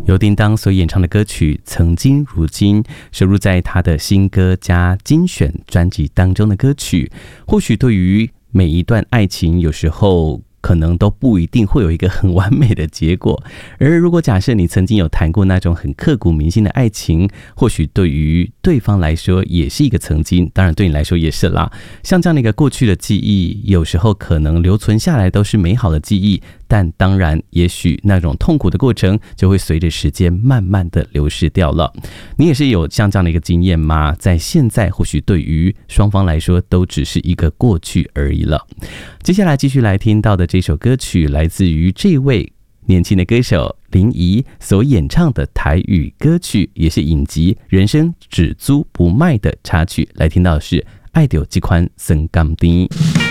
由叮当所演唱的歌曲《曾经如今》收录在他的新歌加精选专辑当中的歌曲，或许对于每一段爱情，有时候可能都不一定会有一个很完美的结果，而如果假设你曾经有谈过那种很刻骨铭心的爱情，或许对于对方来说也是一个曾经，当然对你来说也是啦。像这样的一个过去的记忆，有时候可能留存下来都是美好的记忆，但当然也许那种痛苦的过程就会随着时间慢慢的流失掉了。你也是有像这样的一个经验吗？在现在或许对于双方来说都只是一个过去而已了。接下来继续来听到的这首歌曲来自于这位年轻的歌手林怡所演唱的台语歌曲，也是影集《人生只租不卖》的插曲，来听到的是爱到这款酸甘甜。